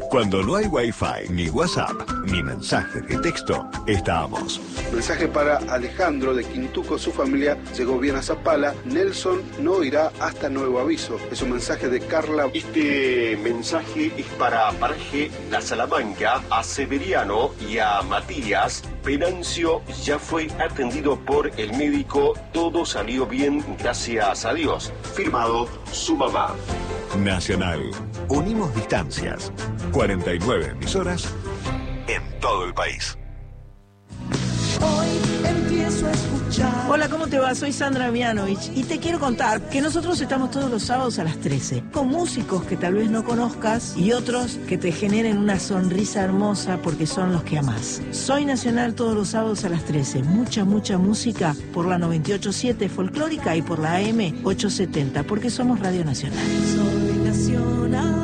Cuando no hay Wi-Fi, ni WhatsApp, ni mensaje de texto, estamos. Mensaje para Alejandro de Quintuco. Su familia llegó bien a Zapala. Nelson no irá hasta nuevo aviso. Es un mensaje de Carla. Este mensaje es para Paraje La Salamanca, a Severiano y a Matías. Venancio ya fue atendido por el médico. Todo salió bien, gracias a Dios. Firmado su mamá. Nacional. Unimos distancias. 49 emisoras en todo el país. Hoy empiezo a escuchar. Hola, ¿cómo te va? Soy Sandra Mianovich y te quiero contar que nosotros estamos todos los sábados a las 13 con músicos que tal vez no conozcas y otros que te generen una sonrisa hermosa porque son los que amás. Soy Nacional todos los sábados a las 13. Mucha música por la 98.7 folclórica y por la AM 870 porque somos Radio Nacional. Soy Nacional.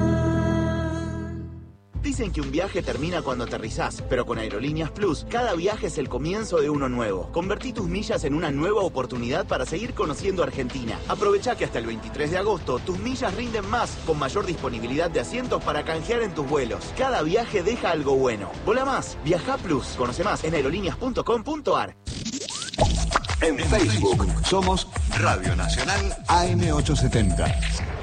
Dicen que un viaje termina cuando aterrizás, pero con Aerolíneas Plus, cada viaje es el comienzo de uno nuevo. Convertí tus millas en una nueva oportunidad para seguir conociendo Argentina. Aprovecha que hasta el 23 de agosto tus millas rinden más, con mayor disponibilidad de asientos para canjear en tus vuelos. Cada viaje deja algo bueno. Vola más, viaja Plus. Conoce más en aerolíneas.com.ar. En Facebook somos Radio Nacional AM870.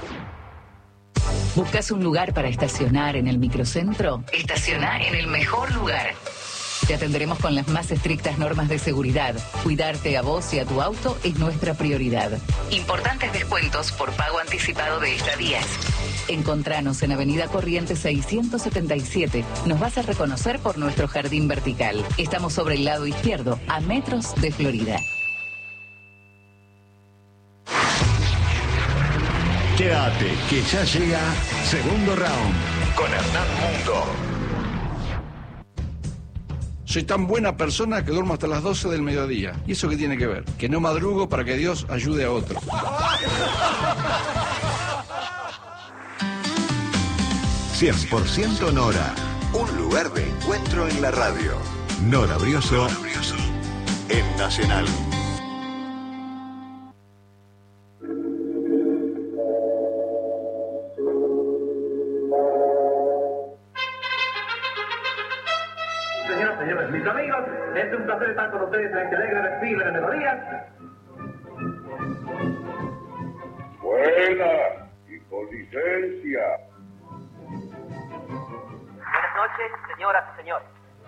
¿Buscas un lugar para estacionar en el microcentro? Estaciona en el mejor lugar. Te atenderemos con las más estrictas normas de seguridad. Cuidarte a vos y a tu auto es nuestra prioridad. Importantes descuentos por pago anticipado de estadías. Encontranos en Avenida Corrientes 677. Nos vas a reconocer por nuestro jardín vertical. Estamos sobre el lado izquierdo, a metros de Florida. Quédate, que ya llega Segundo Round con Hernán Mundo. Soy tan buena persona que duermo hasta las 12 del mediodía. ¿Y eso qué tiene que ver? Que no madrugo para que Dios ayude a otro. 100% Nora. Un lugar de encuentro en la radio. Nora Brioso en Nacional. Señores, mis amigos, es un placer estar con ustedes en este alegre desfile de melodías. Buena y con licencia. Buenas noches, señoras y señores.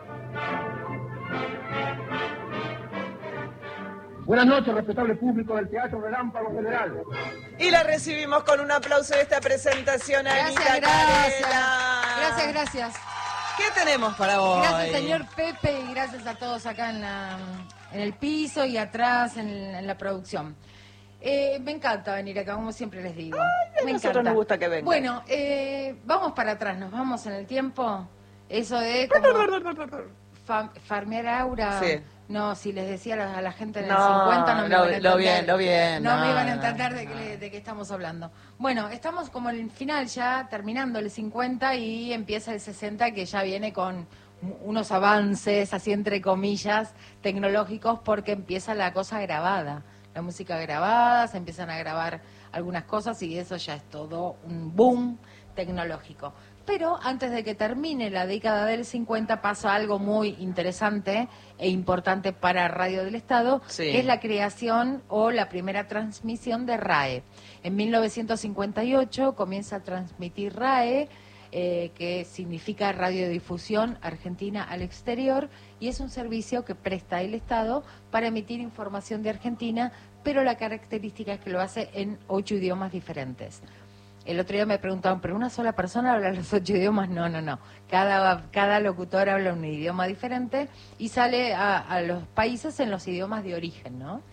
Buenas noches, respetable público del Teatro Relámpago Federal. Y la recibimos con un aplauso de esta presentación a Anita Carela. Gracias. ¿Qué tenemos para hoy? Gracias, señor Pepe, y gracias a todos acá en el piso y atrás en la producción. Me encanta venir acá, como siempre les digo. Ay, me nosotros encanta. Nos gusta que vengan. Bueno, vamos para atrás, nos vamos en el tiempo. Eso de como farmear aura. Sí. No, si les decía a la gente en el 50 no me iban a entender. Lo bien. No me iban a entender de qué estamos hablando. Bueno, estamos como en el final ya, terminando el 50 y empieza el 60, que ya viene con unos avances, así entre comillas, tecnológicos, porque empieza la cosa grabada. La música grabada, se empiezan a grabar algunas cosas y eso ya es todo un boom tecnológico. Pero antes de que termine la década del 50 pasa algo muy interesante e importante para Radio del Estado, que es la creación o la primera transmisión de RAE. En 1958 comienza a transmitir RAE, que significa Radiodifusión Argentina al Exterior, y es un servicio que presta el Estado para emitir información de Argentina, pero la característica es que lo hace en 8 idiomas diferentes. El otro día me preguntaban, ¿pero una sola persona habla los 8 idiomas? No. Cada locutor habla un idioma diferente y sale a los países en los idiomas de origen, ¿no?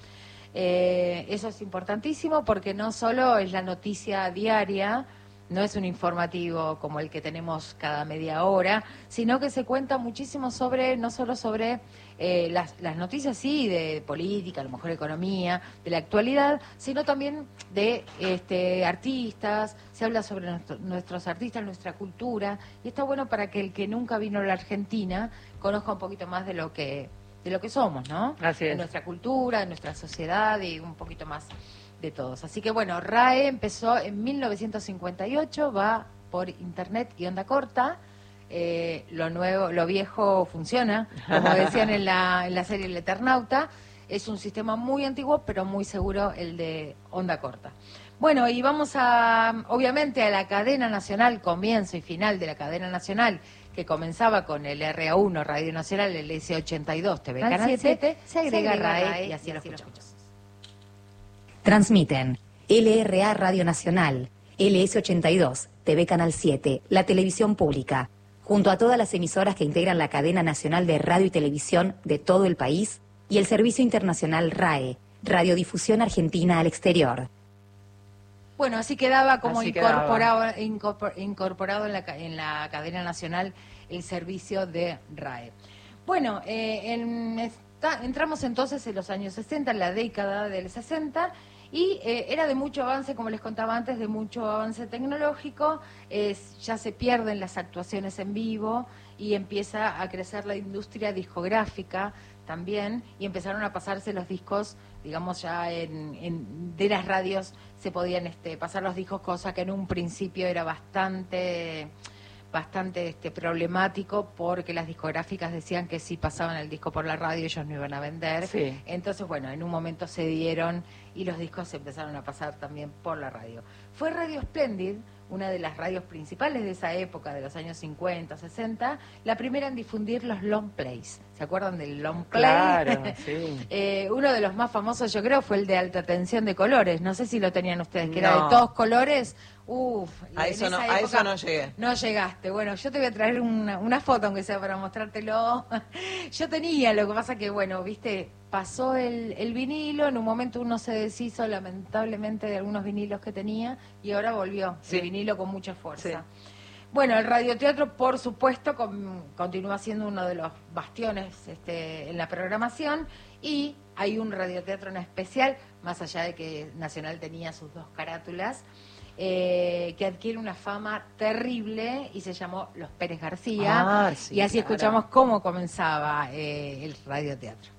Eso es importantísimo porque no solo es la noticia diaria, no es un informativo como el que tenemos cada media hora, sino que se cuenta muchísimo no solo sobre las noticias, sí, de política, a lo mejor economía, de la actualidad, sino también de artistas, se habla sobre nuestros artistas, nuestra cultura, y está bueno para que el que nunca vino a la Argentina conozca un poquito más de lo que somos, ¿no? Así es. De nuestra cultura, de nuestra sociedad y un poquito más de todos. Así que bueno, RAE empezó en 1958, va por internet y onda corta. Lo viejo funciona, como decían en la serie El Eternauta. Es un sistema muy antiguo, pero muy seguro, el de onda corta. Bueno, y vamos obviamente a la cadena nacional, comienzo y final de la cadena nacional, que comenzaba con el RA1, Radio Nacional, el S82, TV Canal 7, se agrega RAE y así lo escuchamos. Transmiten LRA Radio Nacional, LS82, TV Canal 7, la televisión pública, junto a todas las emisoras que integran la cadena nacional de radio y televisión de todo el país, y el servicio internacional RAE, Radiodifusión Argentina al Exterior. Bueno, así quedaba como Así incorporado en la cadena nacional el servicio de RAE. Bueno, entramos entonces en los años 60, en la década del 60, y era de mucho avance, como les contaba antes, de mucho avance tecnológico. Ya se pierden las actuaciones en vivo y empieza a crecer la industria discográfica también, y empezaron a pasarse los discos, digamos, ya de las radios se podían pasar los discos, cosa que en un principio era bastante problemático, porque las discográficas decían que si pasaban el disco por la radio ellos no iban a vender. Sí. Entonces, bueno, en un momento se dieron y los discos se empezaron a pasar también por la radio. Fue Radio Splendid, una de las radios principales de esa época, de los años 50, 60, la primera en difundir los long plays. ¿Se acuerdan del long play? Claro, sí. Uno de los más famosos, yo creo, fue el de alta tensión de colores. No sé si lo tenían ustedes, que era de todos colores. A eso no llegué. No llegaste. Bueno, yo te voy a traer una foto, aunque sea para mostrártelo. Yo tenía, lo que pasa que, bueno, viste, pasó el vinilo, en un momento uno se deshizo lamentablemente de algunos vinilos que tenía y ahora volvió el vinilo con mucha fuerza. Sí. Bueno, el radioteatro, por supuesto, continúa siendo uno de los bastiones en la programación, y hay un radioteatro en especial, más allá de que Nacional tenía sus dos carátulas, que adquiere una fama terrible y se llamó Los Pérez García, sí, y así claro. escuchamos cómo comenzaba el radioteatro.